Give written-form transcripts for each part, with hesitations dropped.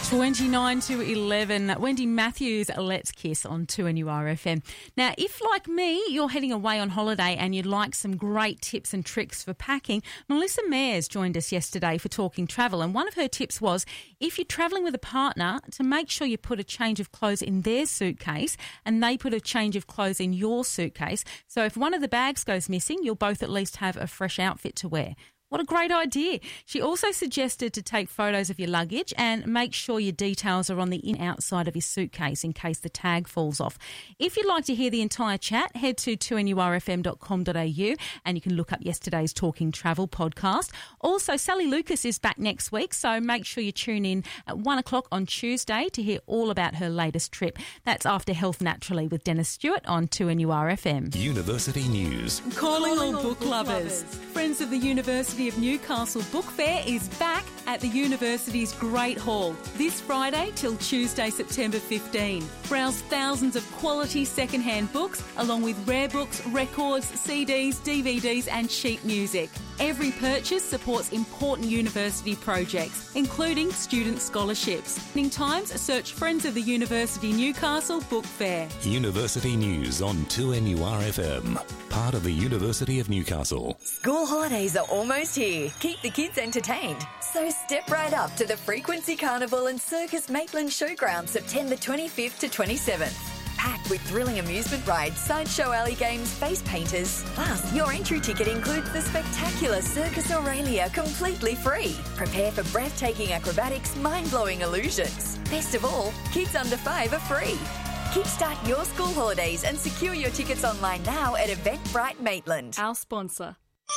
29 to 11. Wendy Matthews, Let's Kiss on 2NURFM. Now, if like me, you're heading away on holiday and you'd like some great tips and tricks for packing, Melissa Mayers joined us yesterday for Talking Travel, and one of her tips was if you're travelling with a partner, to make sure you put a change of clothes in their suitcase and they put a change of clothes in your suitcase. So if one of the bags goes missing, you'll both at least have a fresh outfit to wear. What a great idea. She also suggested to take photos of your luggage and make sure your details are on the in outside of your suitcase in case the tag falls off. If you'd like to hear the entire chat, head to 2nurfm.com.au and you can look up yesterday's Talking Travel podcast. Also, Sally Lucas is back next week, so make sure you tune in at 1 o'clock on Tuesday to hear all about her latest trip. That's After Health Naturally with Dennis Stewart on 2NURFM. University News. Calling all book lovers. Friends of the University of Newcastle Book Fair is back at the university's Great Hall this Friday till Tuesday, September 15. Browse thousands of quality second-hand books along with rare books, records, CDs, DVDs and sheet music. Every purchase supports important university projects, including student scholarships. In times, search Friends of the University Newcastle Book Fair. University News on 2NURFM. Part of the University of Newcastle. School holidays are almost here. Keep the kids entertained. So step right up to the Frequency Carnival and Circus Maitland Showground September 25th to 27th. Packed with thrilling amusement rides, sideshow alley games, face painters. Plus, your entry ticket includes the spectacular Circus Aurelia completely free. Prepare for breathtaking acrobatics, mind-blowing illusions. Best of all, kids under 5 are free. Kickstart your school holidays and secure your tickets online now at Eventbrite Maitland. Our sponsor.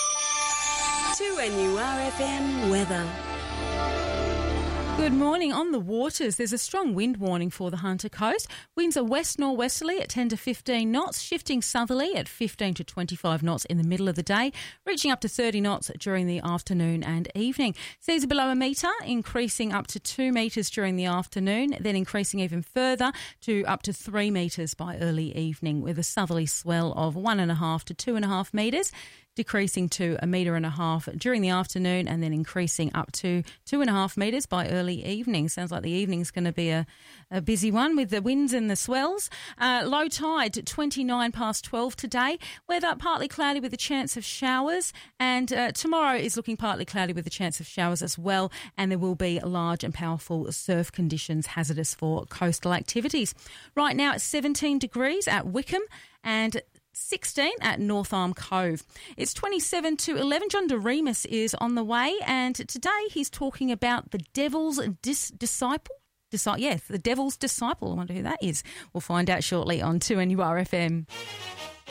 2NURFM weather. Good morning. On the waters, there's a strong wind warning for the Hunter Coast. Winds are west-norwesterly at 10 to 15 knots, shifting southerly at 15 to 25 knots in the middle of the day, reaching up to 30 knots during the afternoon and evening. Seas are below a metre, increasing up to 2 metres during the afternoon, then increasing even further to up to 3 metres by early evening, with a southerly swell of 1.5 to 2.5 metres. Decreasing to 1.5 metres during the afternoon and then increasing up to 2.5 metres by early evening. Sounds like the evening's going to be a busy one with the winds and the swells. Low tide, 29 past 12 today. Weather partly cloudy with a chance of showers, and tomorrow is looking partly cloudy with a chance of showers as well, and there will be large and powerful surf conditions hazardous for coastal activities. Right now it's 17 degrees at Wickham and 16 at North Arm Cove. It's 27 to 11. John DeRemus is on the way, and today he's talking about the Devil's Disciple. Yes, the Devil's Disciple. I wonder who that is. We'll find out shortly on 2NURFM.